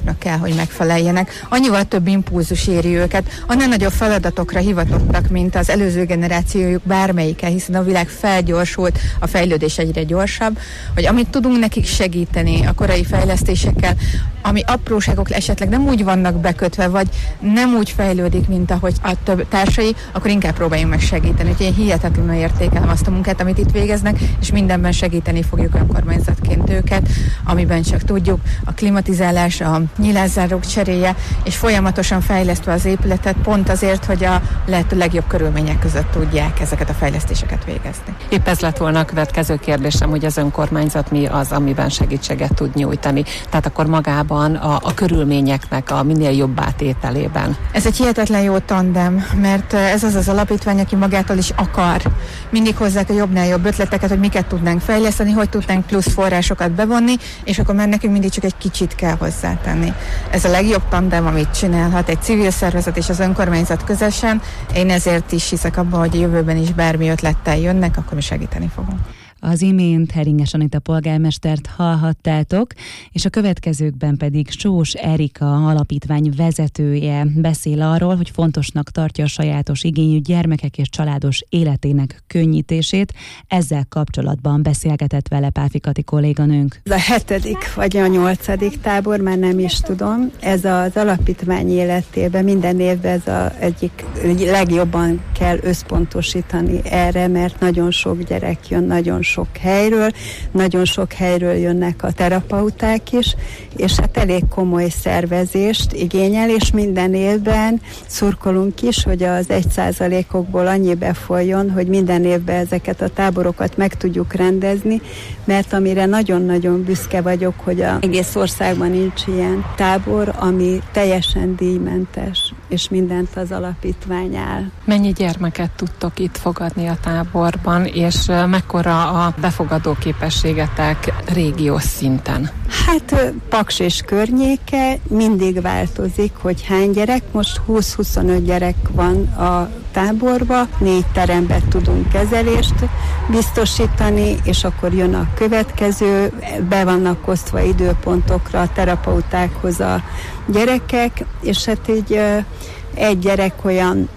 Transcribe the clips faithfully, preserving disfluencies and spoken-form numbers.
elvárásoknak kell, hogy megfeleljenek. Annyival több impulzus éri őket, annál nagyobb feladatokra hivatottak, mint az előző generációjuk bármelyike, hiszen a világ felgyorsult, a fejlődés egyre gyorsabb, hogy amit tudunk nekik segíteni a korai fejlesztésekkel, ami apróságok esetleg nem úgy vannak bekötve, vagy nem úgy fejlődik, mint ahogy a több társai, akkor inkább próbáljunk meg segíteni. Úgyhogy én hihetetlenül értékelem azt a munkát, amit itt végeznek, és mindenben segíteni fogjuk önkormányzatként őket, amiben csak tudjuk. A klimatizálás, a nyilászárók cseréje, és folyamatosan fejlesztve az épületet, pont azért, hogy a lehető legjobb körülmények között tudják ezeket a fejlesztéseket végezni. Épp ez lett volna a következő kérdésem, hogy az önkormányzat mi az, amiben segítséget tud nyújtani. Tehát akkor magában A, a körülményeknek a minél jobb átételében. Ez egy hihetetlen jó tandem, mert ez az az alapítvány, aki magától is akar. Mindig hozzák a jobbnál jobb ötleteket, hogy miket tudnánk fejleszteni, hogy tudnánk plusz forrásokat bevonni, és akkor már nekünk mindig csak egy kicsit kell hozzátenni. Ez a legjobb tandem, amit csinálhat egy civil szervezet és az önkormányzat közösen. Én ezért is hiszek abban, hogy a jövőben is bármi ötlettel jönnek, akkor mi segíteni fogunk. Az imént Heringes Anita polgármestert hallhattátok, és a következőkben pedig Sós Erika alapítvány vezetője beszél arról, hogy fontosnak tartja a sajátos igényű gyermekek és családos életének könnyítését. Ezzel kapcsolatban beszélgetett vele Páfi Kati kolléganőnk. Ez a hetedik vagy a nyolcadik tábor, már nem is tudom. Ez az alapítvány életében minden évben ez az egyik legjobban kell összpontosítani erre, mert nagyon sok gyerek jön, nagyon sok helyről, nagyon sok helyről jönnek a terapeuták is, és hát elég komoly szervezést igényel, és minden évben szurkolunk is, hogy az egy százalékokból annyi befolyjon, hogy minden évben ezeket a táborokat meg tudjuk rendezni, mert amire nagyon-nagyon büszke vagyok, hogy az egész országban nincs ilyen tábor, ami teljesen díjmentes, és mindent az alapítvány áll. Mennyi gyermeket tudtok itt fogadni a táborban, és mekkora a befogadó képességetek régiós szinten? Hát Paks és környéke mindig változik, hogy hány gyerek. Most húsz-huszonöt gyerek van a táborba, négy teremben tudunk kezelést biztosítani, és akkor jön a következő, be vannak osztva időpontokra a terapeutákhoz a gyerekek, és hát így egy gyerek olyan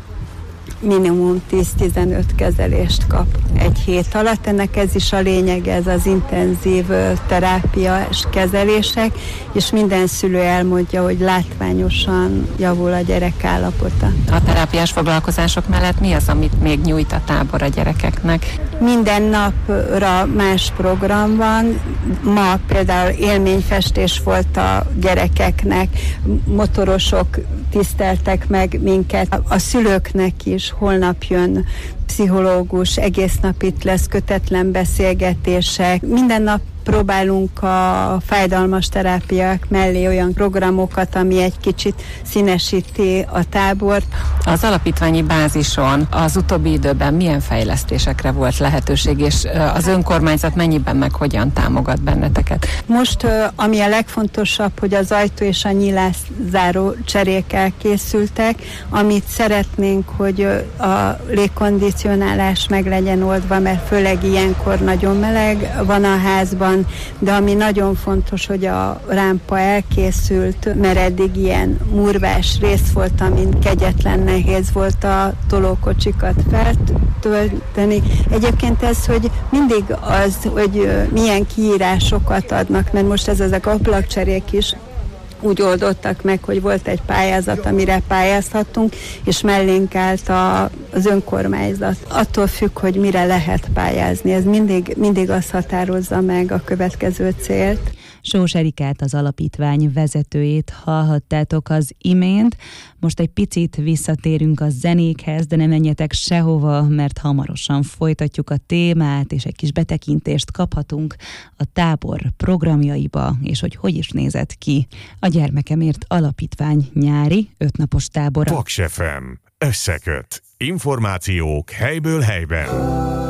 minimum tíz-tizenöt kezelést kap egy hét alatt. Ennek ez is a lényeg, ez az intenzív terápiás kezelések, és minden szülő elmondja, hogy látványosan javul a gyerek állapota. A terápiás foglalkozások mellett mi az, amit még nyújt a tábor a gyerekeknek? Minden napra más program van. Ma például élményfestés volt a gyerekeknek, motorosok tiszteltek meg minket, a szülőknek is. Holnap jön pszichológus, egész nap itt lesz kötetlen beszélgetések. Minden nap próbálunk a fájdalmas terápiák mellé olyan programokat, ami egy kicsit színesíti a tábort. Az alapítványi bázison az utóbbi időben milyen fejlesztésekre volt lehetőség, és az önkormányzat mennyiben meg hogyan támogat benneteket? Most, ami a legfontosabb, hogy az ajtó és a nyilászáró cserék elkészültek, amit szeretnénk, hogy a légkondicionálás meg legyen oldva, mert főleg ilyenkor nagyon meleg van a házban, de ami nagyon fontos, hogy a rámpa elkészült, mert eddig ilyen murvás rész volt, amin kegyetlen nehéz volt a tolókocsikat feltölteni. Egyébként ez, hogy mindig az, hogy milyen kiírásokat adnak, mert most ez ezek ablakcserék is úgy oldottak meg, hogy volt egy pályázat, amire pályázhattunk, és mellénk állt a, az önkormányzat. Attól függ, hogy mire lehet pályázni. Ez mindig, mindig azt határozza meg a következő célt. Sós Erikát, az alapítvány vezetőjét hallhattátok az imént. Most egy picit visszatérünk a zenékhez, de nem menjetek sehova, mert hamarosan folytatjuk a témát, és egy kis betekintést kaphatunk a tábor programjaiba, és hogy hogy is nézett ki a Gyermekemért Alapítvány nyári ötnapos tábora. Paks ef em. Összeköt. Információk helyből helyben.